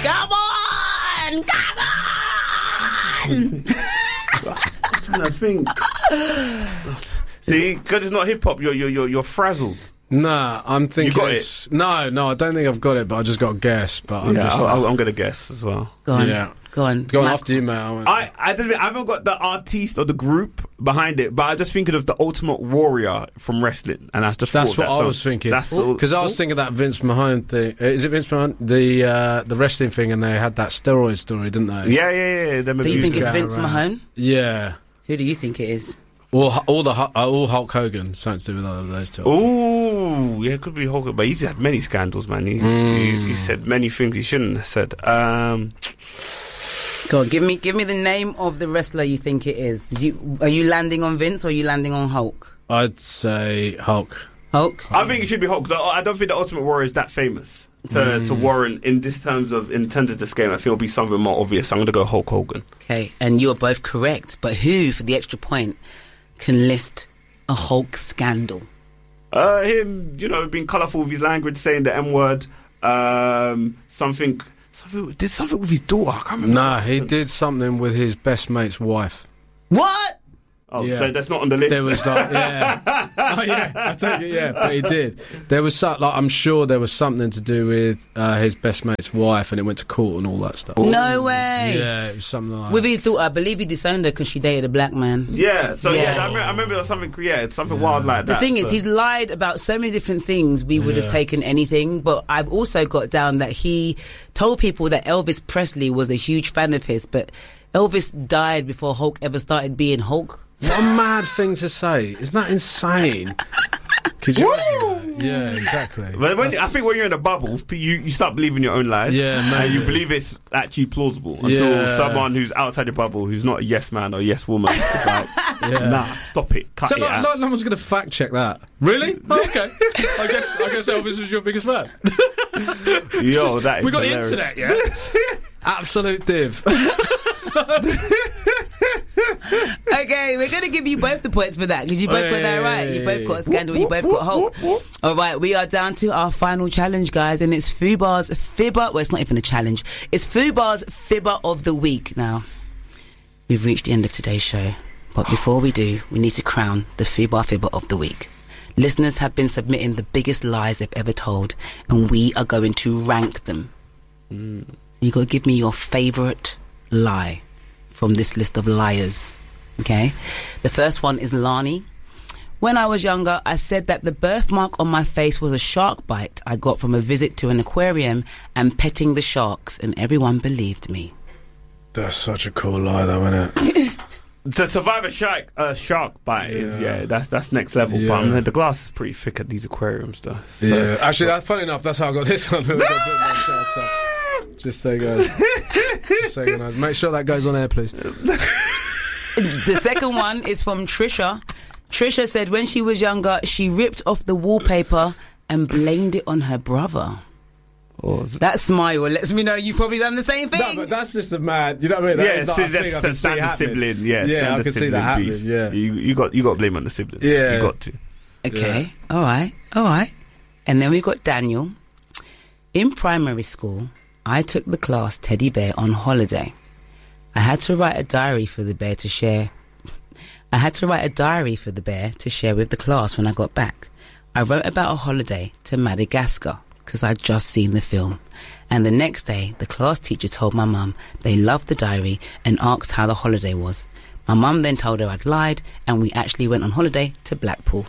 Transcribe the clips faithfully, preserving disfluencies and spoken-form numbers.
Come on! Come on! I'm trying to think. See, because it's not hip hop, you're you're you're, you're frazzled. Nah, I'm thinking. You got it's, it? No, no, I don't think I've got it, but I just got to guess. But I'm yeah, just. I'll, I'm gonna guess as well. Go on. Yeah. Go on. Go on Matt. after you, mate. I I, didn't, I haven't got the artiste or the group behind it, but I just thinking of the Ultimate Warrior from wrestling, and I just That's thought what that I song. was thinking. That's because I was thinking that Vince Mahone thing. Uh, is it Vince Mahone? The uh, the wrestling thing, and they had that steroid story, didn't they? Yeah, yeah, yeah. Them So you think it's Go Vince around. Mahone? Yeah. Who do you think it is? All, all the Hu- uh, all Hulk Hogan, something to do with all of those two. Ooh, yeah, it could be Hulk, but he's had many scandals, man. He's, Mm. he, he said many things he shouldn't have said. Um, Go on, give me give me the name of the wrestler you think it is. Did you are you landing on Vince or are you landing on Hulk? I'd say Hulk. Hulk. I think it should be Hulk. I don't think the Ultimate Warrior is that famous to, Mm. to warrant in this terms of in terms of this game. I feel it'll be something more obvious. I'm going to go Hulk Hogan. Okay, and you are both correct. But who, for the extra point, can list a Hulk scandal? Uh, him, you know, being colourful with his language, saying the M word, um, something, something, did something with his daughter. I can't remember. Nah, he did something with his best mate's wife. What? Oh, Yeah. so that's not on the list. There was like, yeah, oh yeah, I take it, yeah, but he did. There was some, like, I'm sure there was something to do with uh, his best mate's wife, and it went to court and all that stuff. No way. Yeah, it was something like. With his daughter, I believe he disowned her because she dated a black man. Yeah, so yeah, Yeah. I, remember, I remember there was something, yeah, it's something wild like The that. thing so. is, he's lied about so many different things. We would have Yeah. taken anything, but I've also got down that he told people that Elvis Presley was a huge fan of his, but Elvis died before Hulk ever started being Hulk. What a mad thing to say! Isn't that insane? Could you imagine that? Yeah, exactly. But when, I think when you're in a bubble, you, you start believing your own lies. Yeah, and maybe. you believe it's actually plausible until Yeah. someone who's outside the bubble, who's not a yes man or a yes woman, is like, Yeah. nah, stop it, cut So it no, out. no, no one's going to fact check that. Really? Oh, okay. I guess I guess Elvis was your biggest fan. Yo, that is We got hilarious. the internet, yeah. Absolute div. Okay, we're going to give you both the points for that because you both got that right. You both got a scandal, you both got Hulk. All right, we are down to our final challenge, guys, and it's Fubar's Fibber. Well, it's not even a challenge. It's Fubar's Fibber of the Week. Now, we've reached the end of today's show, but before we do, we need to crown the Fubar Fibber of the Week. Listeners have been submitting the biggest lies they've ever told, and we are going to rank them. Mm. You got to give me your favourite lie from this list of liars. Okay, the first one is Lani. When I was younger, I said that the birthmark on my face was a shark bite I got from a visit to an aquarium and petting the sharks, and everyone believed me. That's such a cool lie, though, isn't it? To survive a shark, a shark bite is Yeah. yeah, that's that's next level. Yeah. But I mean, the glass is pretty thick at these aquariums, though. So. Yeah, actually, that, funny enough, that's how I got this one. I've got a bit of my shout, so. Just so you guys, just so you guys, make sure that goes on air, please. The second one is from Trisha. Trisha said when she was younger, she ripped off the wallpaper and blamed it on her brother. Oh, is it- That smile lets me know you've probably done the same thing. No, but that's just a mad. You know what I mean? That yeah, is not see, a thing I that's can that's see standard happening. sibling. Yeah, Yeah, I standard can see that sibling happening. beef. Yeah, you you got you got to blame on the siblings. Yeah. you got to. Okay, Yeah. all right, all right. And then we've got Daniel. In primary school, I took the class teddy bear on holiday. I had to write a diary for the bear to share. I had to write a diary for the bear to share with the class when I got back. I wrote about a holiday to Madagascar because I'd just seen the film. And the next day, the class teacher told my mum they loved the diary and asked how the holiday was. My mum then told her I'd lied, and we actually went on holiday to Blackpool.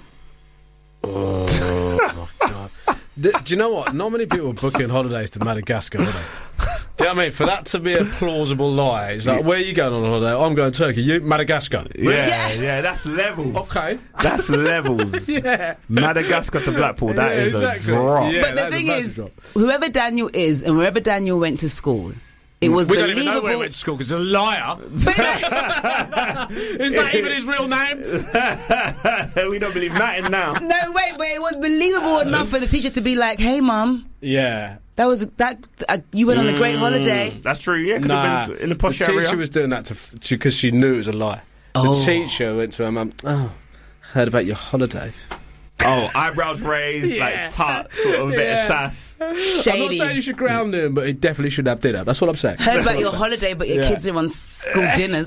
Oh my god! Do, do you know what? Not many people are booking holidays to Madagascar, are they? Do you know what I mean? For that to be a plausible lie, it's like, where are you going on holiday? Oh, I'm going to Turkey. You Madagascar? Yeah, yeah, yeah, that's levels. Okay. That's levels. Yeah. Madagascar to Blackpool. That Yeah, is exactly. a drop. Yeah. But the that's a thing massive is, drop. whoever Daniel is and wherever Daniel went to school, it was We don't believable. even know where he went to school because he's a liar. Is that even his real name? We don't believe nothing now. No, wait, but it was believable enough for the teacher to be like, "Hey, mum, Yeah. that was that. Uh, you went on a great holiday." That's true. Yeah, could Nah, have been in the posh the area. teacher was doing that to because she knew it was a lie. Oh. The teacher went to her mum. Oh, heard about your holiday. Oh, eyebrows raised, Yeah. like tart, sort of a bit Yeah. of sass. I'm not Shady. saying you should ground him, but he definitely should have dinner. That's what I'm saying. Heard about your holiday, but your Yeah. kids are on school dinners.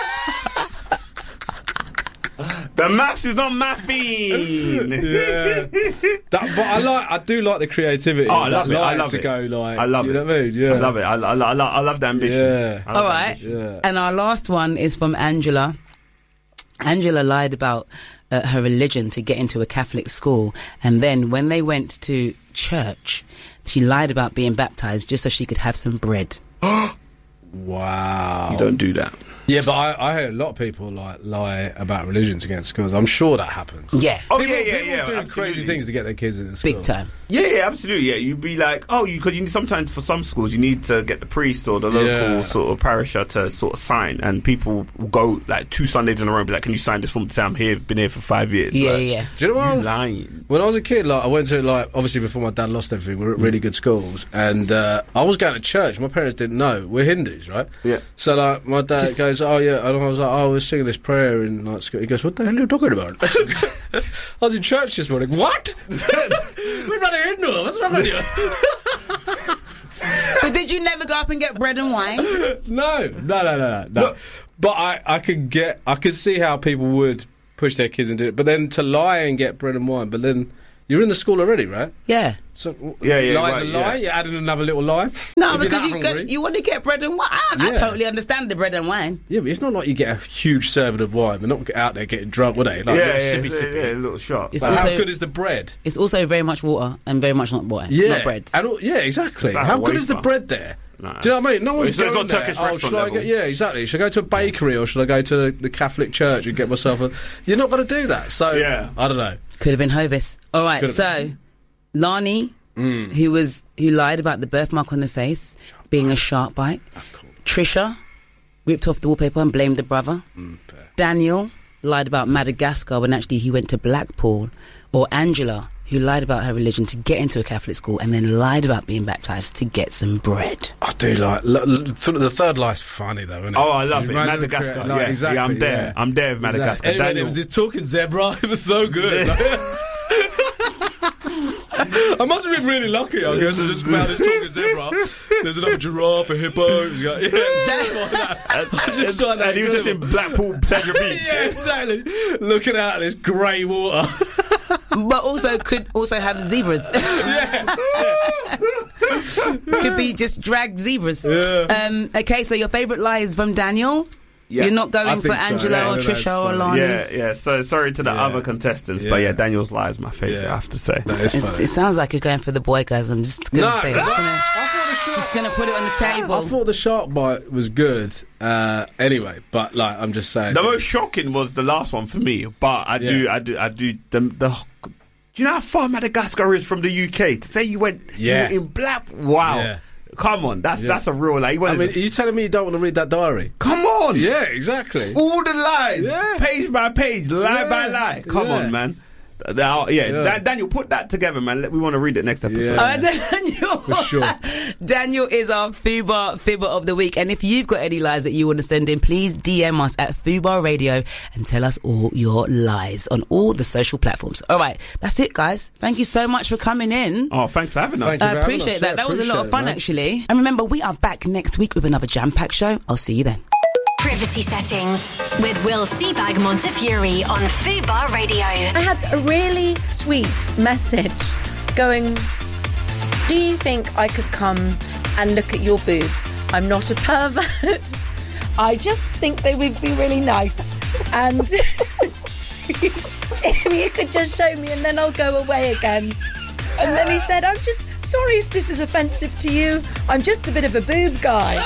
The maths is not mathing. Yeah. That, but I like, I do like the creativity. Oh, I love that it. I line love to it. go like. I love you it. know what I mean? Yeah. I love it. I, I, I, love, I love the ambition. Yeah. I love All the right. ambition. Yeah. And our last one is from Angela. Angela lied about uh, her religion to get into a Catholic school. And then when they went to church, she lied about being baptized just so she could have some bread. Wow. You don't do that. Yeah, but I, I hear a lot of people like lie about religions against schools. I'm sure that happens. Yeah. Oh, People, yeah, yeah, people yeah. doing absolutely. crazy things to get their kids into school. Big time. Yeah, yeah, absolutely. Yeah, you'd be like, oh, you because you need, sometimes for some schools you need to get the priest or the local Yeah. sort of parisher to sort of sign, and people will go like two Sundays in a row and be like, can you sign this form to say I'm here, been here for five years? Yeah, like, yeah. Do you know what? You I'm- lying? When I was a kid, like I went to like obviously before my dad lost everything, we were at really good schools, and uh, I was going to church. My parents didn't know we're Hindus, right? Yeah. So like my dad Just- goes, oh yeah, and I was like, oh, I was singing this prayer in like school. He goes, what the hell are you talking about? I was in church this morning. What? We're not a Hindu. What's wrong with you? But did you never go up and get bread and wine? No, no, no, no, no. no. Look. But I, I could get, I could see how people would push their kids into it. But then to lie and get bread and wine, but then you're in the school already, right? Yeah. So Yeah, yeah, lie's right, a lie. yeah. You're adding another little lie. No, If you're because that you hungry. get, you want to get bread and wine. I, I Yeah. totally understand the bread and wine. Yeah, but it's not like you get a huge serving of wine. They're not out there getting drunk, would they? Like Yeah, little yeah, sippy, yeah, sippy. yeah, a little shot. It's But how also- good is the bread? It's also very much water and very much not wine. Yeah, Not bread. And all, yeah, exactly. It's like How a good is the wafer. bread there? Nah. Do you know what I mean? No one's it's not going there. Turkish Oh, restaurant should I go, level. yeah, exactly. Should I go to a bakery or should I go to the Catholic church and get myself a... You're not going to do that. So, Yeah. I don't know. Could have been Hovis. All right, Could've so Lani, Mm. who was who lied about the birthmark on the face being a shark bite. That's cool. Trisha ripped off the wallpaper and blamed the brother. Mm, fair. Daniel lied about Madagascar when actually he went to Blackpool. Or Angela, who lied about her religion to get into a Catholic school and then lied about being baptised to get some bread. I do like... L- l- the third lie's funny, though, isn't it? Oh, I love You it. imagine the Madagascar. crea- Yeah, like, exactly, yeah, I'm there. yeah. I'm there with Madagascar. Anyway, Daniel- there was this talking zebra. It was so good. I must have been really lucky, I guess. I just found this talking zebra. There's another giraffe, a hippo. It was like, yeah, just like that. I just like that. and he was just in Blackpool Pleasure Beach. Yeah, exactly. Looking out at this grey water. But also could also have zebras. Could be just dragged zebras. Yeah. Um, okay, so your favourite lie is from Daniel? Yeah. You're not I going for think so. Angela Yeah, or no, that's Trisha or funny. Lani? Yeah, yeah. So sorry to the Yeah. other contestants, but Yeah. yeah, Daniel's lie is my favourite. Yeah. I have to say. That is It's, funny. it sounds like you're going for the boy, guys. I'm just going to No, say. I Just gonna, thought the shark... just gonna put it on the table. I thought the shark bite was good. Uh, anyway, but like I'm just saying. The most shocking was the last one for me, but I do, Yeah. I do, I do. The, the do you know how far Madagascar is from the U K? To say you went Yeah. you were in Black, wow. Yeah. Come on, that's Yeah. that's a real lie. He I wanted mean, to- are you telling me you don't want to read that diary? come on, Yeah, exactly. all the lies, Yeah. page by page, lie Yeah. by lie. Come Yeah. on, man. Now, yeah, Yeah. Dan- Daniel, put that together, man. Let- We want to read it next episode. Yeah. Uh, Daniel, For sure. Daniel is our Fubar Fibber of the week, and if you've got any lies that you want to send in, please D M us at Fubar Radio and tell us all your lies on all the social platforms. All right, that's it, guys. Thank you so much for coming in. Oh, thanks for having us. Thank you. I for having appreciate us. that. Yeah, That was a lot of appreciate it, fun, man. actually. And remember, we are back next week with another jam-packed show. I'll see you then. Privacy Settings with Will Seabag Montefiore on Fubar Radio. I had a really sweet message going, do you think I could come and look at your boobs? I'm not a pervert. I just think they would be really nice. And if you could just show me and then I'll go away again. And then he said, I'm just sorry if this is offensive to you. I'm just a bit of a boob guy.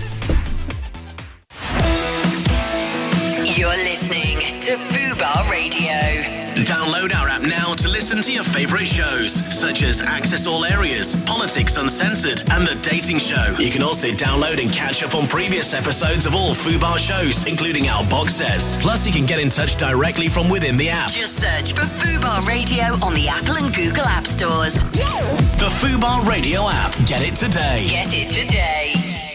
You're listening to Fubar Radio. Download our app now to listen to your favourite shows, such as Access All Areas, Politics Uncensored, and The Dating Show. You can also download and catch up on previous episodes of all Fubar shows, including our box sets. Plus, you can get in touch directly from within the app. Just search for Fubar Radio on the Apple and Google App Stores. The Fubar Radio app. Get it today. Get it today.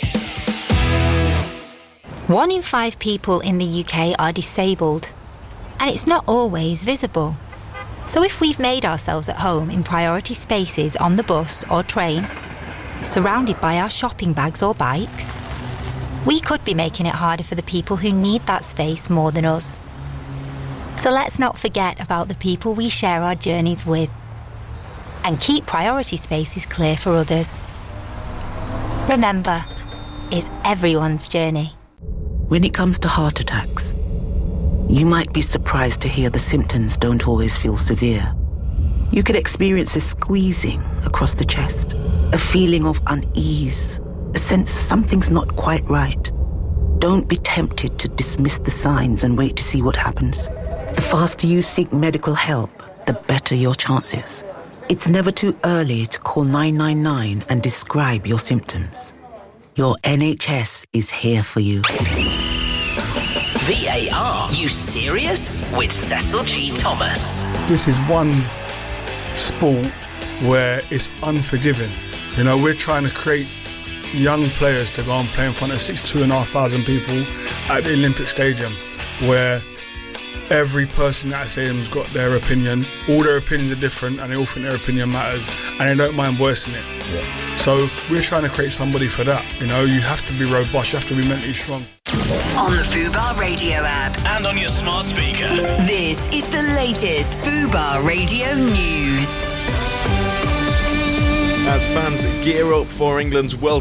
One in five people in the U K are disabled, and it's not always visible. So if we've made ourselves at home in priority spaces on the bus or train, surrounded by our shopping bags or bikes, we could be making it harder for the people who need that space more than us. So let's not forget about the people we share our journeys with and keep priority spaces clear for others. Remember, it's everyone's journey. When it comes to heart attacks, you might be surprised to hear the symptoms don't always feel severe. You could experience a squeezing across the chest, a feeling of unease, a sense something's not quite right. Don't be tempted to dismiss the signs and wait to see what happens. The faster you seek medical help, the better your chances. It's never too early to call nine nine nine and describe your symptoms. Your N H S is here for you. V A R, you serious? With Cecil G. Thomas. This is one sport where it's unforgiving. You know, we're trying to create young players to go and play in front of sixty-two and a half thousand people at the Olympic Stadium, where every person at that stadium's got their opinion. All their opinions are different, and they all think their opinion matters, and they don't mind voicing it. Yeah. So we're trying to create somebody for that. You know, you have to be robust, you have to be mentally strong. On the Fubar Radio app and on your smart speaker. This is the latest Fubar Radio news. As fans gear up for England's World